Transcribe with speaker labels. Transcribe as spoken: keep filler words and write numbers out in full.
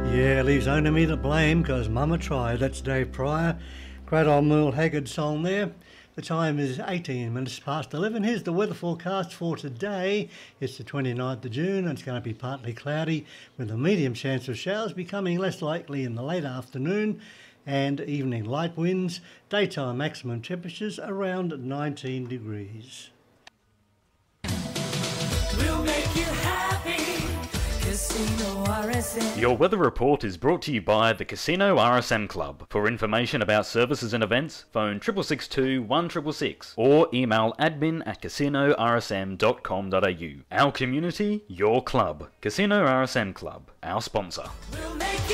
Speaker 1: Yeah, leaves only me to blame, 'cause Mama tried. That's Dave Pryor. Great old Merle Haggard song there. The time is eighteen minutes past eleven. Here's the weather forecast for today. It's the twenty-ninth of June and it's going to be partly cloudy with a medium chance of showers becoming less likely in the late afternoon and evening light winds. Daytime maximum temperatures around nineteen degrees.
Speaker 2: We'll make you happy. Casino R S M.
Speaker 3: Your weather report is brought to you by the Casino R S M Club. For information about services and events, phone six six two, one six six six or email admin at casino r s m dot com dot a u. Our community, your club. Casino R S M Club, our sponsor.
Speaker 2: We'll make you